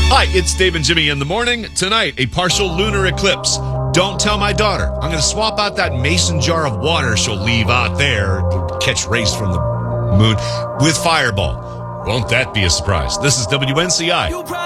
Hi, it's Dave and Jimmy in the morning. Tonight, a partial lunar eclipse. Don't tell my daughter. I'm going to swap out that mason jar of water she'll leave out there to catch rays from the moon with Fireball. Won't that be a surprise? This is WNCI.